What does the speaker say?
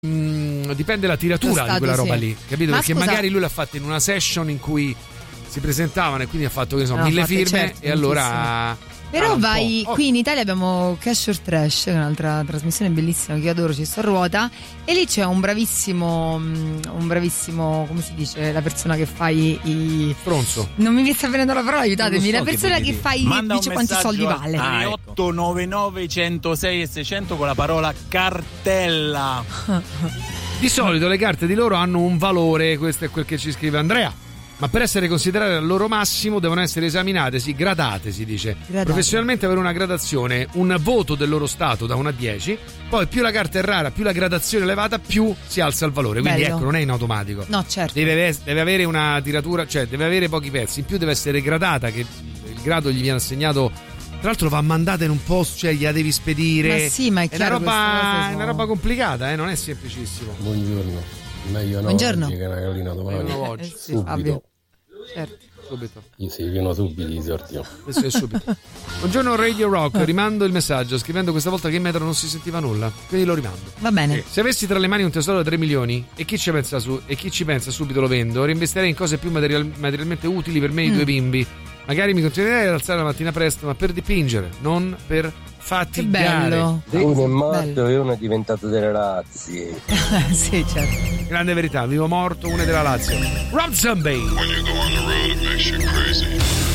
dipende la tiratura di quella roba lì, capito? Ma Perché scusa, magari lui l'ha fatta in una session in cui si presentavano e quindi ha fatto, che ne so, 1000 firme, certo, e allora però vai, qui in Italia abbiamo Cash or Trash, che è un'altra trasmissione bellissima che io adoro, ci sto a ruota, e lì c'è un bravissimo, come si dice, la persona che fa i Stronzo. non mi sta venendo la parola, aiutatemi, so la persona che fa dice quanti soldi vale. 899 106 e 600 con la parola cartella. Di solito le carte di loro hanno un valore, questo è quel che ci scrive Andrea. Ma per essere considerate al loro massimo devono essere esaminate, gradate, si dice. Gradate. Professionalmente avere una gradazione, un voto del loro stato da 1 a 10, poi più la carta è rara, più la gradazione è elevata, più si alza il valore. Quindi bello. Ecco, non è in automatico. No, certo. Deve avere una tiratura, cioè deve avere pochi pezzi, in più deve essere gradata, che il grado gli viene assegnato. Tra l'altro va mandata in un posto, cioè gliela devi spedire. Ma sì, ma è chiaro, è una roba complicata, non è semplicissimo. Buongiorno. Meglio Buongiorno. Oggi che una gallina domani. Oggi. Sì, subito. Fabio. Certo. Subito. Io sì, pieno subito di sortio. Adesso è subito. Buongiorno Radio Rock, rimando il messaggio scrivendo questa volta che in metro non si sentiva nulla, quindi lo rimando. Va bene. Se avessi tra le mani un tesoro da 3 milioni e chi ci pensa subito lo vendo, reinvestirei in cose più materialmente utili per me e i 2 bimbi. Magari mi continuerei ad alzare la mattina presto, ma per dipingere, non per fatigare. Che bello. Uno è morto e uno è diventato delle Lazio. Sì, certo. Grande verità, vivo morto, uno è della Lazio. Rob Zombie. When you go on the road, it makes you crazy.